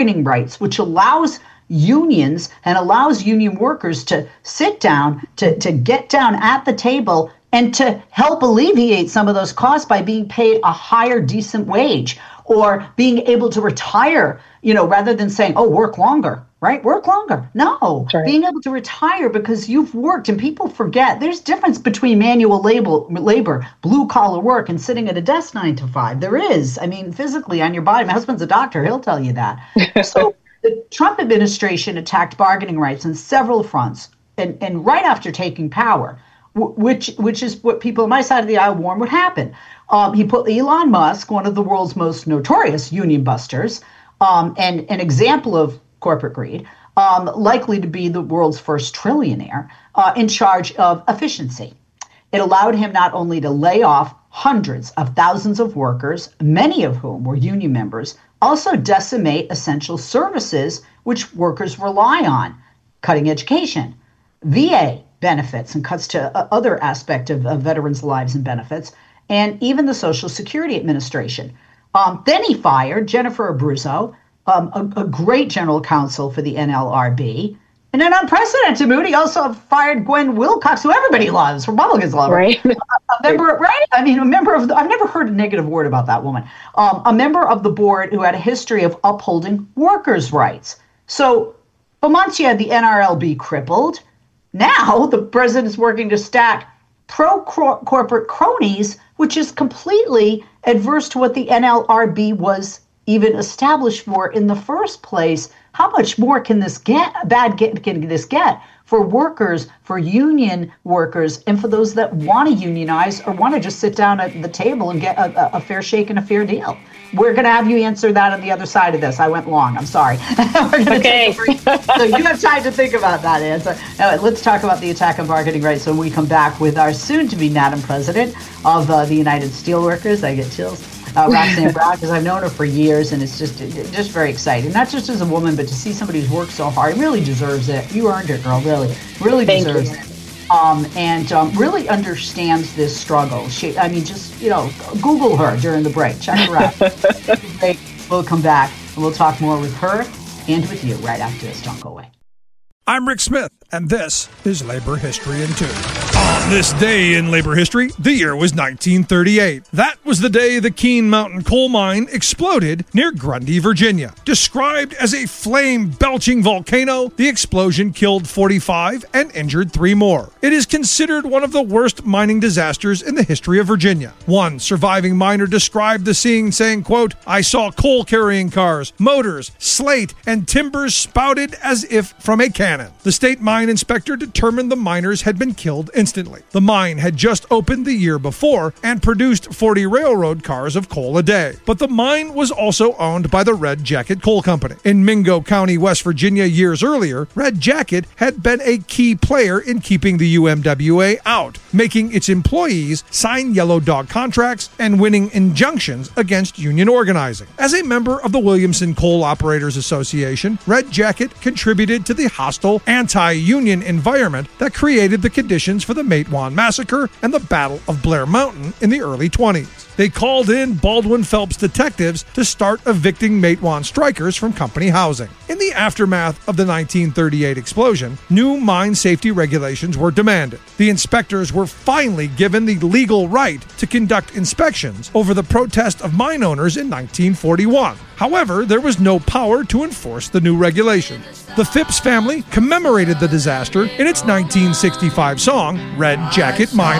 bargaining rights, which allows unions and allows union workers to sit down, to get down at the table and to help alleviate some of those costs by being paid a higher decent wage or being able to retire, rather than saying, oh, work longer, right? Work longer. No, right. Being able to retire because you've worked, and people forget there's difference between manual labor, blue collar work, and sitting at a desk 9 to 5. There is, physically on your body. My husband's a doctor. He'll tell you that. So the Trump administration attacked bargaining rights on several fronts. And right after taking power, which is what people on my side of the aisle warned would happen. He put Elon Musk, one of the world's most notorious union busters, and an example of corporate greed, likely to be the world's first trillionaire, in charge of efficiency. It allowed him not only to lay off hundreds of thousands of workers, many of whom were union members, also decimate essential services which workers rely on, cutting education, VA benefits and cuts to other aspects of veterans' lives and benefits, and even the Social Security Administration. Then he fired Jennifer Abruzzo, a great general counsel for the NLRB. In an unprecedented move, he also fired Gwen Wilcox, who everybody loves, Republicans love her. Right. A member, right? A member of, I've never heard a negative word about that woman. A member of the board who had a history of upholding workers' rights. So for months you had the NRLB crippled. Now the president is working to stack pro-corporate cronies, which is completely adverse to what the NLRB was even established for in the first place. How much more can this get for workers, for union workers, and for those that want to unionize or want to just sit down at the table and get a fair shake and a fair deal? We're going to have you answer that on the other side of this. I went long. I'm sorry. We're going to take a break. So you have time to think about that answer. Now, let's talk about the attack on bargaining rights when we come back with our soon-to-be Madam President of the United Steelworkers. I get chills. Roxanne Brown, because I've known her for years, and it's just very exciting. Not just as a woman, but to see somebody who's worked so hard, really deserves it. You earned it, girl, really deserves it. And really understands this struggle. Just Google her during the break. Check her out. We'll come back, and we'll talk more with her and with you right after this. Don't go away. I'm Rick Smith, and this is Labor History in 2. On this day in labor history, the year was 1938. That was the day the Keene Mountain coal mine exploded near Grundy, Virginia. Described as a flame-belching volcano, the explosion killed 45 and injured 3 more. It is considered one of the worst mining disasters in the history of Virginia. One surviving miner described the scene saying, quote, "I saw coal-carrying cars, motors, slate, and timbers spouted as if from a cannon." The state mine inspector determined the miners had been killed instantly. The mine had just opened the year before and produced 40 railroad cars of coal a day. But the mine was also owned by the Red Jacket Coal Company. In Mingo County, West Virginia, years earlier, Red Jacket had been a key player in keeping the UMWA out, making its employees sign yellow dog contracts and winning injunctions against union organizing. As a member of the Williamson Coal Operators Association, Red Jacket contributed to the hostile anti-union environment that created the conditions for the Matewan Massacre and the Battle of Blair Mountain in the early 20s. They called in Baldwin Phelps detectives to start evicting Matewan strikers from company housing. In the aftermath of the 1938 explosion, new mine safety regulations were demanded. The inspectors were finally given the legal right to conduct inspections over the protest of mine owners in 1941. However, there was no power to enforce the new regulations. The Phipps family commemorated the disaster in its 1965 song, Red Jacket Mine